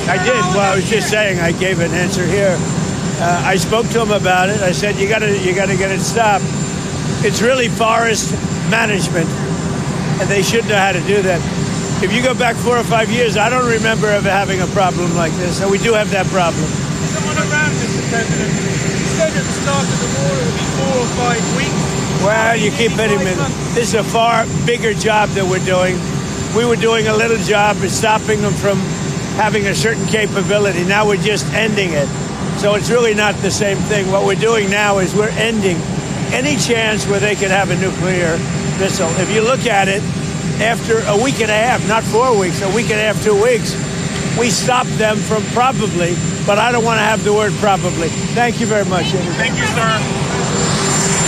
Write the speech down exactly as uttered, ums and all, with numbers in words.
I did. Well, I was just saying, I gave an answer here. Uh, I spoke to him about it. I said, you got to you got to get it stopped. It's really forest management, and they should know how to do that. If you go back four or five years, I don't remember ever having a problem like this, and we do have that problem. Someone around, Mister President, he said at the start of the war it would be four or five weeks. Well, you keep hitting me. This is a far bigger job that we're doing. We were doing a little job of stopping them from having a certain capability. Now we're just ending it. So it's really not the same thing. What we're doing now is we're ending any chance where they could have a nuclear missile. If you look at it, after a week and a half, not four weeks, a week and a half, two weeks, we stopped them from probably, but I don't want to have the word probably. Thank you very much. Thank you, sir.